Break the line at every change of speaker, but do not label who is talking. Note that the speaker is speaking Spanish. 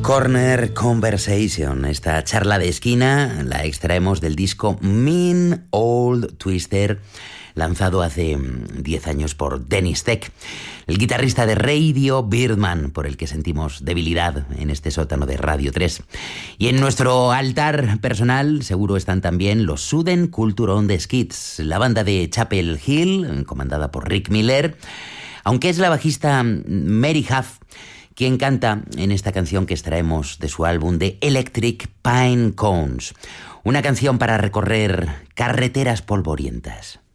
Corner Conversation, esta charla de esquina, la extraemos del disco Mean Old Twister, lanzado hace 10 años por Dennis Tech, el guitarrista de Radio Birdman, por el que sentimos debilidad en este sótano de Radio 3. Y en nuestro altar personal seguro están también los Sudden Culture on the Skids, la banda de Chapel Hill, comandada por Rick Miller, aunque es la bajista Mary Huff quien canta en esta canción que extraemos de su álbum de Electric Pine Cones, una canción para recorrer carreteras polvorientas.